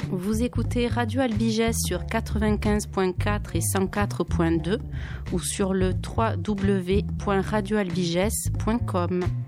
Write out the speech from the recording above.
Vous écoutez Radio Albigès sur 95.4 et 104.2 ou sur le www.radioalbigès.com.